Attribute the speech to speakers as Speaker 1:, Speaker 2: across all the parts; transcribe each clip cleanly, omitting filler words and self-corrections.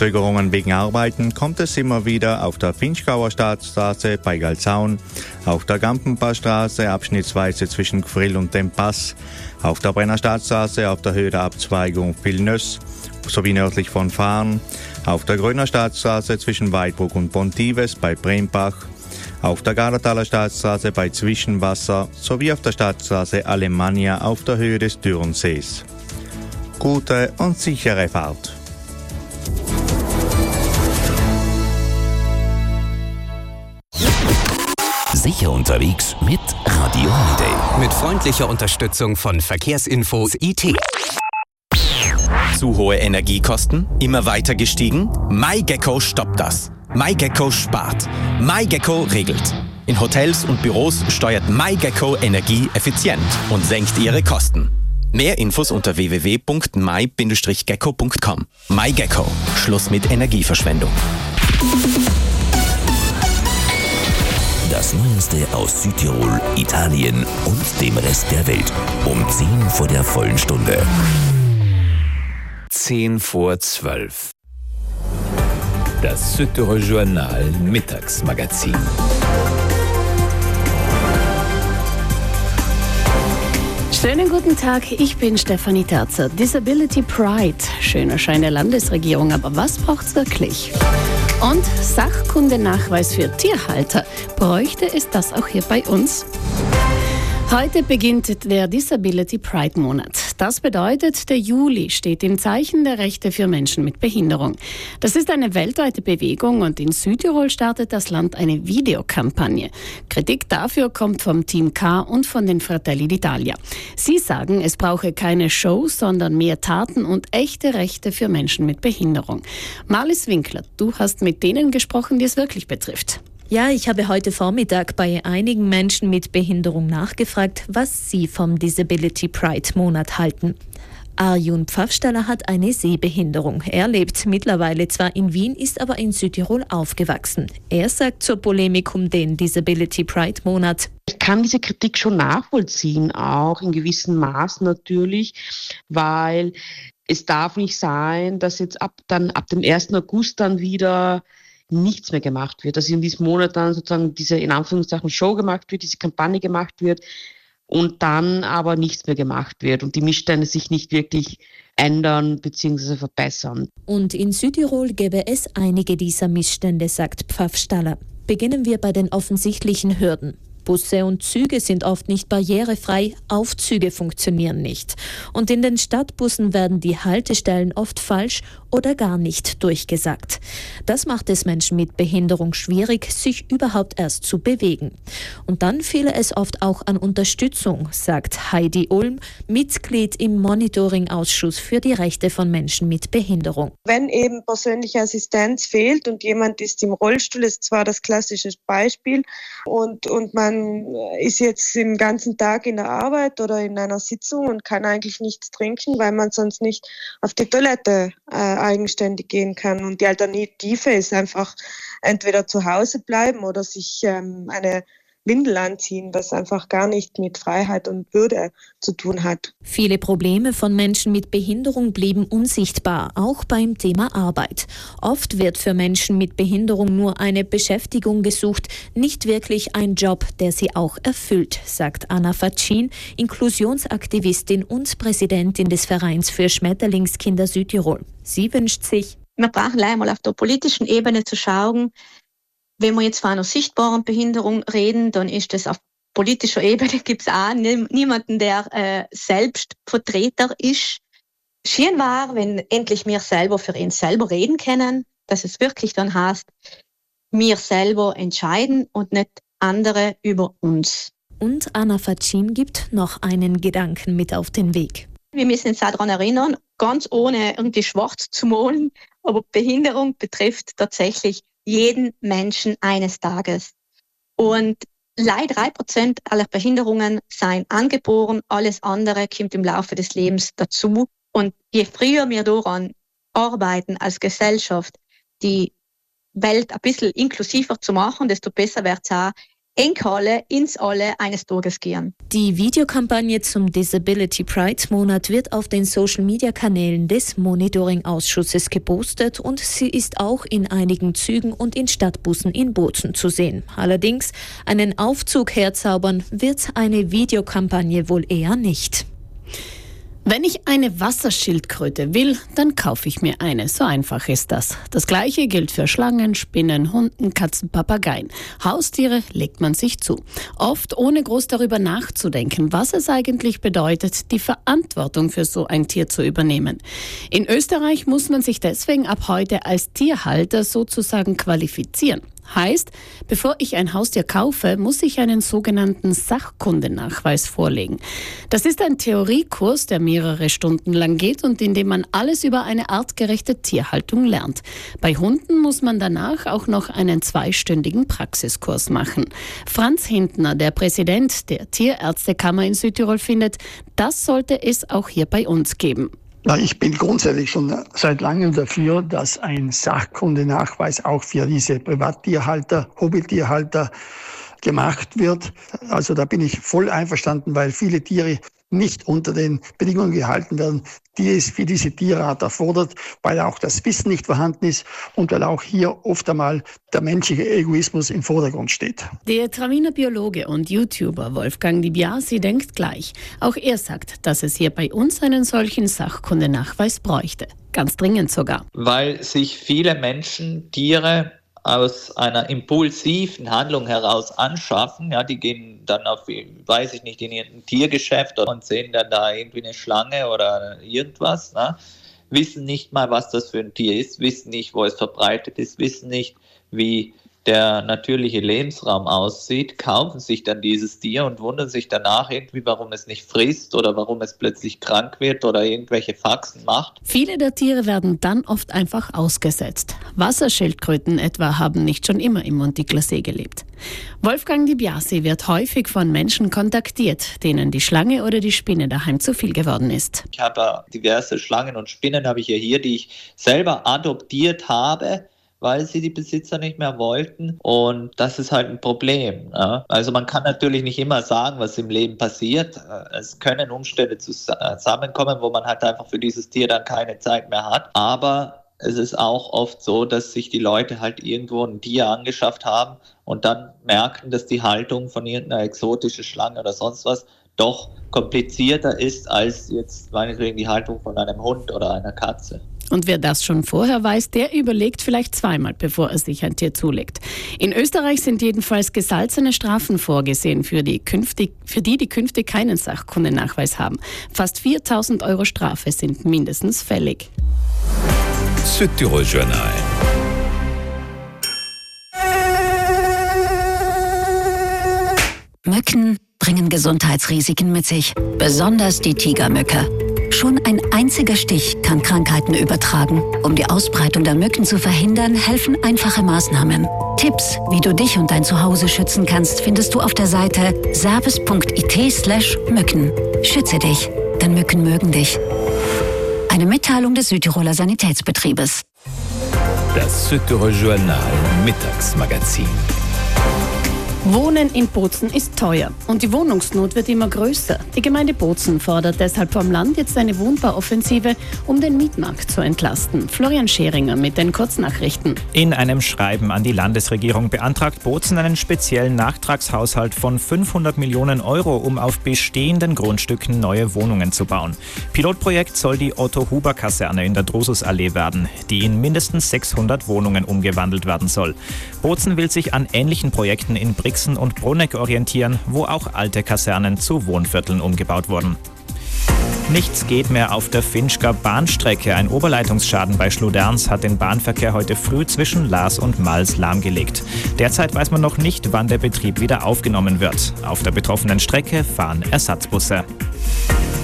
Speaker 1: Verzögerungen wegen Arbeiten kommt es immer wieder auf der Pinzgauer Staatsstraße bei Galzaun, auf der Gampenpassstraße abschnittsweise zwischen Gfrill und dem Pass, auf der Brenner Staatsstraße auf der Höhe der Abzweigung Vilnöss sowie nördlich von Fahren, auf der Gröner Staatsstraße zwischen Weidbruck und Pontives bei Brembach, auf der Gardertaler Staatsstraße bei Zwischenwasser sowie auf der Staatsstraße Alemannia auf der Höhe des Dürrensees. Gute und sichere Fahrt.
Speaker 2: Sicher unterwegs mit Radio Holiday.
Speaker 3: Mit freundlicher Unterstützung von Verkehrsinfo IT. Zu hohe Energiekosten? Immer weiter gestiegen? MyGecko stoppt das. MyGecko spart. MyGecko regelt. In Hotels und Büros steuert MyGecko Energie effizient und senkt ihre Kosten. Mehr Infos unter www.my-gecko.com. MyGecko. Schluss mit Energieverschwendung.
Speaker 2: Das Neueste aus Südtirol, Italien und dem Rest der Welt. Um 10 vor der vollen Stunde.
Speaker 4: 10 vor 12. Das Südtirol Journal Mittagsmagazin.
Speaker 5: Schönen guten Tag, ich bin Stefanie Terzer. Disability Pride. Schöner Schein der Landesregierung, aber was braucht's wirklich? Und Sachkundenachweis für Tierhalter. Bräuchte es das auch hier bei uns? Heute beginnt der Disability Pride Monat. Das bedeutet, der Juli steht im Zeichen der Rechte für Menschen mit Behinderung. Das ist eine weltweite Bewegung und in Südtirol startet das Land eine Videokampagne. Kritik dafür kommt vom Team K und von den Fratelli d'Italia. Sie sagen, es brauche keine Show, sondern mehr Taten und echte Rechte für Menschen mit Behinderung. Marlies Winkler, du hast mit denen gesprochen, die es wirklich betrifft.
Speaker 6: Ja, ich habe heute Vormittag bei einigen Menschen mit Behinderung nachgefragt, was sie vom Disability Pride Monat halten. Arjun Pfaffstaller hat eine Sehbehinderung. Er lebt mittlerweile zwar in Wien, ist aber in Südtirol aufgewachsen. Er sagt zur Polemik um den Disability Pride Monat:
Speaker 7: Ich kann diese Kritik schon nachvollziehen, auch in gewissem Maß natürlich, weil es darf nicht sein, dass jetzt ab dem 1. August dann wieder nichts mehr gemacht wird, dass in diesem Monat dann sozusagen diese in Anführungszeichen Show gemacht wird, diese Kampagne gemacht wird und dann aber nichts mehr gemacht wird und die Missstände sich nicht wirklich ändern bzw. verbessern.
Speaker 6: Und in Südtirol gäbe es einige dieser Missstände, sagt Pfaffstaller. Beginnen wir bei den offensichtlichen Hürden. Busse und Züge sind oft nicht barrierefrei, Aufzüge funktionieren nicht. Und in den Stadtbussen werden die Haltestellen oft falsch oder gar nicht durchgesagt. Das macht es Menschen mit Behinderung schwierig, sich überhaupt erst zu bewegen. Und dann fehle es oft auch an Unterstützung, sagt Heidi Ulm, Mitglied im Monitoring-Ausschuss für die Rechte von Menschen mit Behinderung.
Speaker 8: Wenn eben persönliche Assistenz fehlt und jemand ist im Rollstuhl, ist zwar das klassische Beispiel, und man ist jetzt den ganzen Tag in der Arbeit oder in einer Sitzung und kann eigentlich nichts trinken, weil man sonst nicht auf die Toilette eigenständig gehen kann. Und die Alternative ist einfach entweder zu Hause bleiben oder sich eine Windel anziehen, was einfach gar nicht mit Freiheit und Würde zu tun hat.
Speaker 6: Viele Probleme von Menschen mit Behinderung blieben unsichtbar, auch beim Thema Arbeit. Oft wird für Menschen mit Behinderung nur eine Beschäftigung gesucht, nicht wirklich ein Job, der sie auch erfüllt, sagt Anna Facin, Inklusionsaktivistin und Präsidentin des Vereins für Schmetterlingskinder Südtirol. Sie wünscht sich:
Speaker 9: Wir brauchen einmal auf der politischen Ebene zu schauen. Wenn wir jetzt von einer sichtbaren Behinderung reden, dann ist das auf politischer Ebene, gibt es auch niemanden, der selbst Vertreter ist. Schön war, wenn endlich wir selber für uns selber reden können, dass es wirklich dann heißt, wir selber entscheiden und nicht andere über uns.
Speaker 6: Und Anna Facin gibt noch einen Gedanken mit auf den Weg.
Speaker 9: Wir müssen uns auch daran erinnern, ganz ohne irgendwie schwarz zu malen, aber Behinderung betrifft tatsächlich jeden Menschen eines Tages. Und leider 3% aller Behinderungen seien angeboren, alles andere kommt im Laufe des Lebens dazu. Und je früher wir daran arbeiten als Gesellschaft, die Welt ein bisschen inklusiver zu machen, desto besser wird es auch Enkerle ins Alle eines Tages gehen.
Speaker 6: Die Videokampagne zum Disability Pride Monat wird auf den Social-Media-Kanälen des Monitoring-Ausschusses gepostet und sie ist auch in einigen Zügen und in Stadtbussen in Bozen zu sehen. Allerdings, einen Aufzug herzaubern wird eine Videokampagne wohl eher nicht.
Speaker 5: Wenn ich eine Wasserschildkröte will, dann kaufe ich mir eine. So einfach ist das. Das Gleiche gilt für Schlangen, Spinnen, Hunden, Katzen, Papageien. Haustiere legt man sich zu. Oft ohne groß darüber nachzudenken, was es eigentlich bedeutet, die Verantwortung für so ein Tier zu übernehmen. In Österreich muss man sich deswegen ab heute als Tierhalter sozusagen qualifizieren. Heißt, bevor ich ein Haustier kaufe, muss ich einen sogenannten Sachkundenachweis vorlegen. Das ist ein Theoriekurs, der mehrere Stunden lang geht und in dem man alles über eine artgerechte Tierhaltung lernt. Bei Hunden muss man danach auch noch einen 2-stündigen Praxiskurs machen. Franz Hintner, der Präsident der Tierärztekammer in Südtirol, findet, das sollte es auch hier bei uns geben.
Speaker 10: Ich bin grundsätzlich schon seit langem dafür, dass ein Sachkundenachweis auch für diese Privattierhalter, Hobbytierhalter gemacht wird. Also da bin ich voll einverstanden, weil viele Tiere nicht unter den Bedingungen gehalten werden, die es für diese Tierart erfordert, weil auch das Wissen nicht vorhanden ist und weil auch hier oft einmal der menschliche Egoismus im Vordergrund steht.
Speaker 5: Der Traminer Biologe und YouTuber Wolfgang Di Biasi denkt gleich. Auch er sagt, dass es hier bei uns einen solchen Sachkundenachweis bräuchte. Ganz dringend sogar.
Speaker 11: Weil sich viele Menschen Tiere aus einer impulsiven Handlung heraus anschaffen. Ja, die gehen dann auf, weiß ich nicht, in irgendein Tiergeschäft und sehen dann da irgendwie eine Schlange oder irgendwas. Ne? Wissen nicht mal, was das für ein Tier ist, wissen nicht, wo es verbreitet ist, wissen nicht, wie der natürliche Lebensraum aussieht, kaufen sich dann dieses Tier und wundern sich danach irgendwie, warum es nicht frisst oder warum es plötzlich krank wird oder irgendwelche Faxen macht.
Speaker 5: Viele der Tiere werden dann oft einfach ausgesetzt. Wasserschildkröten etwa haben nicht schon immer im Montiglersee gelebt. Wolfgang Di Biasi wird häufig von Menschen kontaktiert, denen die Schlange oder die Spinne daheim zu viel geworden ist.
Speaker 11: Ich habe diverse Schlangen und Spinnen habe ich hier, die ich selber adoptiert habe, weil sie die Besitzer nicht mehr wollten. Und das ist halt ein Problem. Ja? Also man kann natürlich nicht immer sagen, was im Leben passiert. Es können Umstände zusammenkommen, wo man halt einfach für dieses Tier dann keine Zeit mehr hat. Aber es ist auch oft so, dass sich die Leute halt irgendwo ein Tier angeschafft haben und dann merken, dass die Haltung von irgendeiner exotischen Schlange oder sonst was doch komplizierter ist als jetzt meinetwegen die Haltung von einem Hund oder einer Katze.
Speaker 5: Und wer das schon vorher weiß, der überlegt vielleicht zweimal, bevor er sich ein Tier zulegt. In Österreich sind jedenfalls gesalzene Strafen vorgesehen für die künftig keinen Sachkundenachweis haben. Fast 4.000 € Strafe sind mindestens fällig.
Speaker 4: Südtirol Journal.
Speaker 12: Mücken bringen Gesundheitsrisiken mit sich, besonders die Tigermücke. Schon ein einziger Stich kann Krankheiten übertragen. Um die Ausbreitung der Mücken zu verhindern, helfen einfache Maßnahmen. Tipps, wie du dich und dein Zuhause schützen kannst, findest du auf der Seite service.it/Mücken. Schütze dich, denn Mücken mögen dich. Eine Mitteilung des Südtiroler Sanitätsbetriebes.
Speaker 4: Das Südtirol Journal Mittagsmagazin.
Speaker 5: Wohnen in Bozen ist teuer und die Wohnungsnot wird immer größer. Die Gemeinde Bozen fordert deshalb vom Land jetzt eine Wohnbauoffensive, um den Mietmarkt zu entlasten. Florian Scheringer mit den Kurznachrichten.
Speaker 13: In einem Schreiben an die Landesregierung beantragt Bozen einen speziellen Nachtragshaushalt von 500 Millionen €, um auf bestehenden Grundstücken neue Wohnungen zu bauen. Pilotprojekt soll die Otto-Huber-Kaserne in der Drususallee werden, die in mindestens 600 Wohnungen umgewandelt werden soll. Bozen will sich an ähnlichen Projekten in Brixen und Bruneck orientieren, wo auch alte Kasernen zu Wohnvierteln umgebaut wurden. Nichts geht mehr auf der Finchker Bahnstrecke. Ein Oberleitungsschaden bei Schluderns hat den Bahnverkehr heute früh zwischen Lars und Mals lahmgelegt. Derzeit weiß man noch nicht, wann der Betrieb wieder aufgenommen wird. Auf der betroffenen Strecke fahren Ersatzbusse.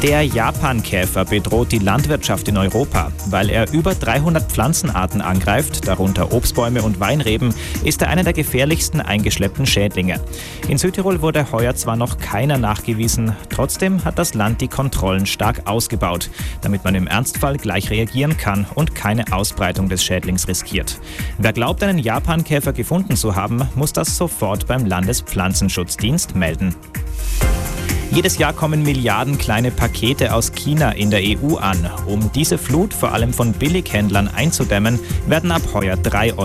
Speaker 13: Der Japankäfer bedroht die Landwirtschaft in Europa. Weil er über 300 Pflanzenarten angreift, darunter Obstbäume und Weinreben, ist er einer der gefährlichsten eingeschleppten Schädlinge. In Südtirol wurde heuer zwar noch keiner nachgewiesen, trotzdem hat das Land die Kontrollen stark ausgebaut, damit man im Ernstfall gleich reagieren kann und keine Ausbreitung des Schädlings riskiert. Wer glaubt, einen Japankäfer gefunden zu haben, muss das sofort beim Landespflanzenschutzdienst melden. Jedes Jahr kommen Milliarden kleine Pakete aus China in der EU an. Um diese Flut vor allem von Billighändlern einzudämmen, werden ab heute 3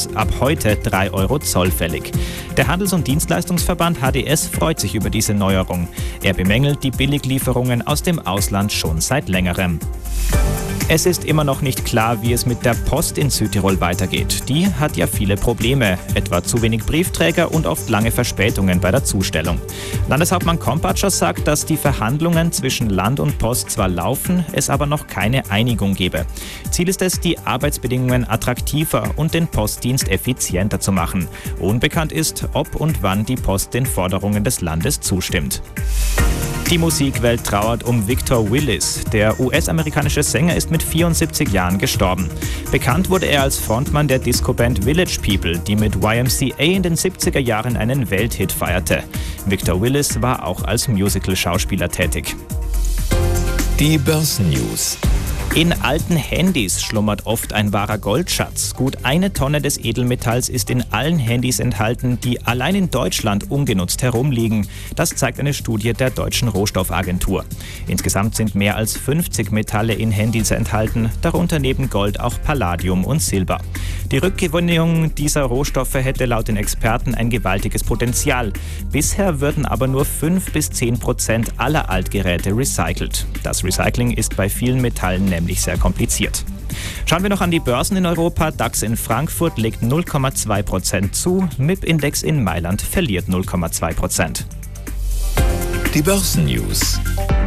Speaker 13: Euro Zoll fällig. Der Handels- und Dienstleistungsverband HDS freut sich über diese Neuerung. Er bemängelt die Billiglieferungen aus dem Ausland schon seit längerem. Es ist immer noch nicht klar, wie es mit der Post in Südtirol weitergeht. Die hat ja viele Probleme, etwa zu wenig Briefträger und oft lange Verspätungen bei der Zustellung. Landeshauptmann Kompatscher sagt, dass die Verhandlungen zwischen Land und Post zwar laufen, es aber noch keine Einigung gebe. Ziel ist es, die Arbeitsbedingungen attraktiver und den Postdienst effizienter zu machen. Unbekannt ist, ob und wann die Post den Forderungen des Landes zustimmt. Die Musikwelt trauert um Victor Willis. Der US-amerikanische Sänger ist mit 74 Jahren gestorben. Bekannt wurde er als Frontmann der Disco-Band Village People, die mit YMCA in den 70er Jahren einen Welthit feierte. Victor Willis war auch als Musical-Schauspieler tätig.
Speaker 4: Die Börsennews.
Speaker 13: In alten Handys schlummert oft ein wahrer Goldschatz. Gut 1 Tonne des Edelmetalls ist in allen Handys enthalten, die allein in Deutschland ungenutzt herumliegen. Das zeigt eine Studie der Deutschen Rohstoffagentur. Insgesamt sind mehr als 50 Metalle in Handys enthalten, darunter neben Gold auch Palladium und Silber. Die Rückgewinnung dieser Rohstoffe hätte laut den Experten ein gewaltiges Potenzial. Bisher würden aber nur 5-10% aller Altgeräte recycelt. Das Recycling ist bei vielen Metallen nämlich sehr kompliziert. Schauen wir noch an die Börsen in Europa. DAX in Frankfurt legt 0,2% zu, MIP-Index in Mailand verliert 0,2%.
Speaker 4: Die Börsennews.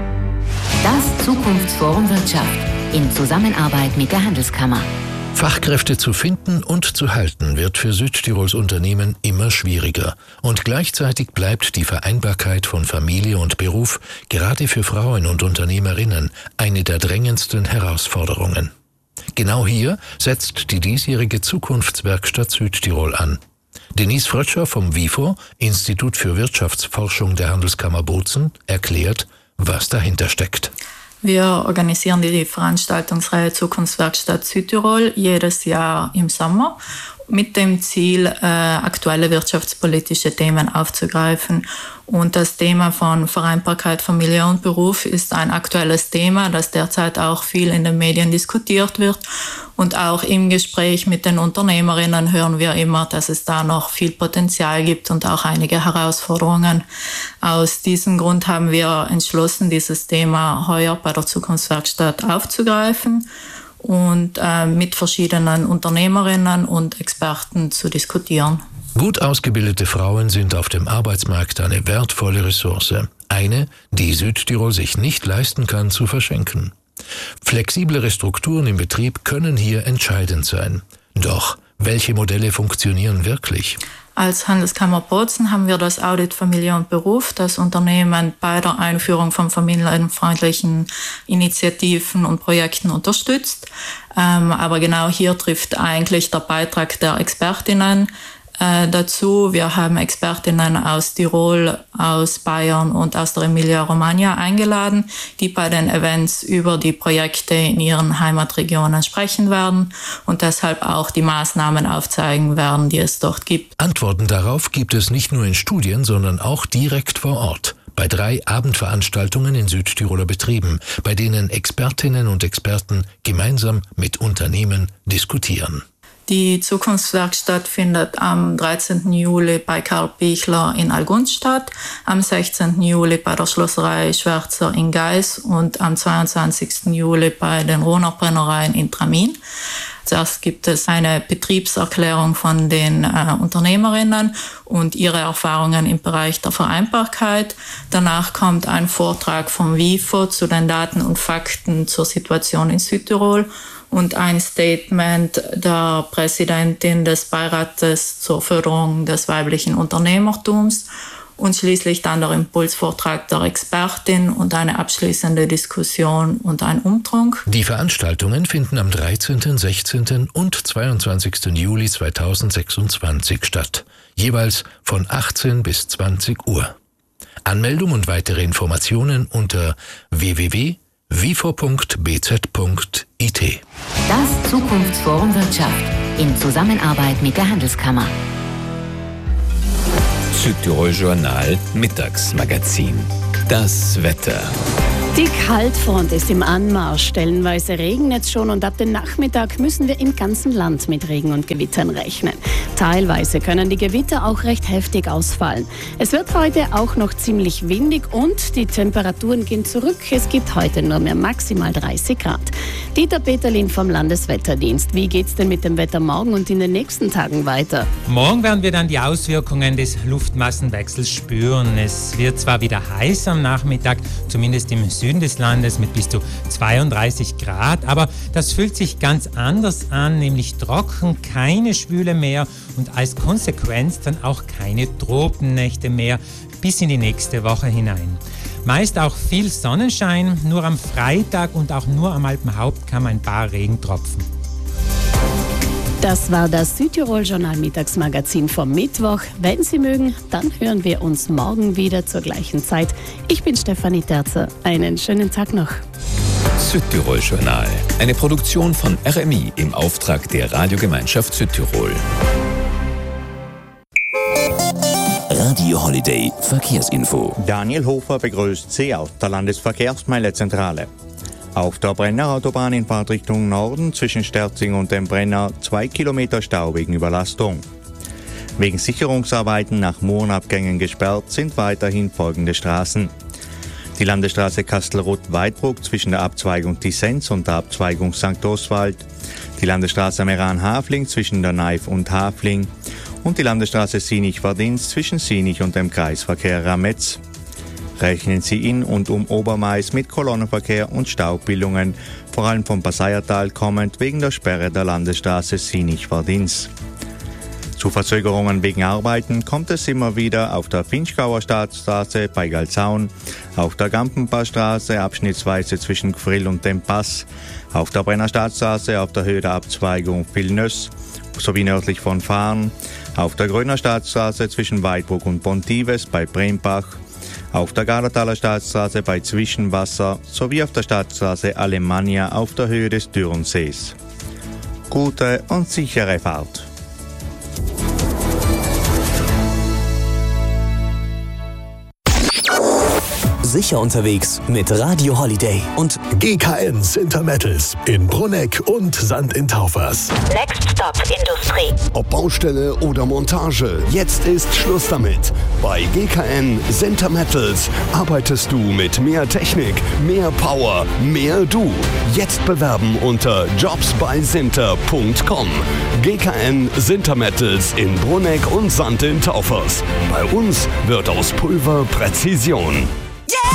Speaker 12: Das Zukunftsforum Wirtschaft in Zusammenarbeit mit der Handelskammer.
Speaker 14: Fachkräfte zu finden und zu halten wird für Südtirols Unternehmen immer schwieriger. Und gleichzeitig bleibt die Vereinbarkeit von Familie und Beruf gerade für Frauen und Unternehmerinnen eine der drängendsten Herausforderungen. Genau hier setzt die diesjährige Zukunftswerkstatt Südtirol an. Denise Frötscher vom WIFO, Institut für Wirtschaftsforschung der Handelskammer Bozen, erklärt, was dahinter steckt.
Speaker 15: Wir organisieren die Veranstaltungsreihe Zukunftswerkstatt Südtirol jedes Jahr im Sommer mit dem Ziel, aktuelle wirtschaftspolitische Themen aufzugreifen. Und das Thema von Vereinbarkeit Familie und Beruf ist ein aktuelles Thema, das derzeit auch viel in den Medien diskutiert wird. Und auch im Gespräch mit den Unternehmerinnen hören wir immer, dass es da noch viel Potenzial gibt und auch einige Herausforderungen. Aus diesem Grund haben wir entschlossen, dieses Thema heuer bei der Zukunftswerkstatt aufzugreifen und mit verschiedenen Unternehmerinnen und Experten zu diskutieren.
Speaker 14: Gut ausgebildete Frauen sind auf dem Arbeitsmarkt eine wertvolle Ressource. Eine, die Südtirol sich nicht leisten kann, zu verschenken. Flexiblere Strukturen im Betrieb können hier entscheidend sein. Doch welche Modelle funktionieren wirklich?
Speaker 15: Als Handelskammer Bozen haben wir das Audit Familie und Beruf, das Unternehmen bei der Einführung von familienfreundlichen Initiativen und Projekten unterstützt. Aber genau hier trifft eigentlich der Beitrag der Expertinnen dazu. Wir haben Expertinnen aus Tirol, aus Bayern und aus der Emilia-Romagna eingeladen, die bei den Events über die Projekte in ihren Heimatregionen sprechen werden und deshalb auch die Maßnahmen aufzeigen werden, die es dort gibt.
Speaker 14: Antworten darauf gibt es nicht nur in Studien, sondern auch direkt vor Ort. Bei 3 Abendveranstaltungen in Südtiroler Betrieben, bei denen Expertinnen und Experten gemeinsam mit Unternehmen diskutieren.
Speaker 15: Die Zukunftswerkstatt findet am 13. Juli bei Karl Pichler in Algund statt, am 16. Juli bei der Schlosserei Schwärzer in Geis und am 22. Juli bei den Rohner Brennereien in Tramin. Zuerst gibt es eine Betriebserklärung von den Unternehmerinnen und ihre Erfahrungen im Bereich der Vereinbarkeit. Danach kommt ein Vortrag vom WIFO zu den Daten und Fakten zur Situation in Südtirol und ein Statement der Präsidentin des Beirates zur Förderung des weiblichen Unternehmertums. und schließlich dann der Impulsvortrag der Expertin und eine abschließende Diskussion und ein Umtrunk.
Speaker 14: Die Veranstaltungen finden am 13., 16. und 22. Juli 2026 statt, jeweils von 18 bis 20 Uhr. Anmeldung und weitere Informationen unter www.wifo.bz.it.
Speaker 16: Das Zukunftsforum Wirtschaft in Zusammenarbeit mit der Handelskammer.
Speaker 4: Südtirol Journal Mittagsmagazin. Das Wetter.
Speaker 5: Die Kaltfront ist im Anmarsch. Stellenweise regnet es schon und ab dem Nachmittag müssen wir im ganzen Land mit Regen und Gewittern rechnen. Teilweise können die Gewitter auch recht heftig ausfallen. Es wird heute auch noch ziemlich windig und die Temperaturen gehen zurück. Es gibt heute nur mehr maximal 30 Grad. Dieter Peterlin vom Landeswetterdienst. Wie geht's denn mit dem Wetter morgen und in den nächsten Tagen weiter?
Speaker 17: Morgen werden wir dann die Auswirkungen des Luftmassenwechsels spüren. Es wird zwar wieder heiß am Nachmittag, zumindest im Süden des Landes mit bis zu 32 Grad, aber das fühlt sich ganz anders an, nämlich trocken, keine Schwüle mehr und als Konsequenz dann auch keine Tropennächte mehr bis in die nächste Woche hinein. Meist auch viel Sonnenschein, nur am Freitag und auch nur am Alpenhauptkamm ein paar Regentropfen.
Speaker 5: Das war das Südtirol-Journal-Mittagsmagazin vom Mittwoch. Wenn Sie mögen, dann hören wir uns morgen wieder zur gleichen Zeit. Ich bin Stefanie Terzer. Einen schönen Tag noch.
Speaker 4: Südtirol Journal, eine Produktion von RMI im Auftrag der Radiogemeinschaft Südtirol.
Speaker 2: Radio Holiday Verkehrsinfo.
Speaker 1: Daniel Hofer begrüßt Sie aus der Landesverkehrsmeilezentrale. Auf der Brenner-Autobahn in Fahrtrichtung Norden zwischen Sterzing und dem Brenner 2 Kilometer Stau wegen Überlastung. Wegen Sicherungsarbeiten nach Murenabgängen gesperrt sind weiterhin folgende Straßen. Die Landesstraße Kastelruth-Weidbruck zwischen der Abzweigung Tissenz und der Abzweigung St. Oswald, die Landesstraße Meran-Hafling zwischen der Neif und Hafling und die Landesstraße Sinich-Vadins zwischen Sinich und dem Kreisverkehr Rametz. Rechnen Sie in und um Obermais mit Kolonnenverkehr und Staubildungen, vor allem vom Passaiertal kommend wegen der Sperre der Landesstraße Sinich-Vadins. Zu Verzögerungen wegen Arbeiten kommt es immer wieder auf der Pinchgauer Staatsstraße bei Galzaun, auf der Gampenpassstraße abschnittsweise zwischen Gfrill und dem Pass, auf der Brenner Staatsstraße auf der Höhe der Abzweigung Vilnöss sowie nördlich von Fahren, auf der Gröner Staatsstraße zwischen Weidbruck und Pontives bei Brembach, auf der Gardertaler Staatsstraße bei Zwischenwasser sowie auf der Staatsstraße Alemannia auf der Höhe des Dürrensees. Gute und sichere Fahrt.
Speaker 2: Sicher unterwegs mit Radio Holiday und
Speaker 18: GKN Sintermettels in Brunegg und St. in Taufers.
Speaker 16: Next Stop Industrie.
Speaker 18: Ob Baustelle oder Montage, jetzt ist Schluss damit. Bei GKN Sintermettels arbeitest du mit mehr Technik, mehr Power, mehr du. Jetzt bewerben unter jobsbysinter.com. GKN Sintermettels in Brunegg und St. in Taufers. Bei uns wird aus Pulver Präzision.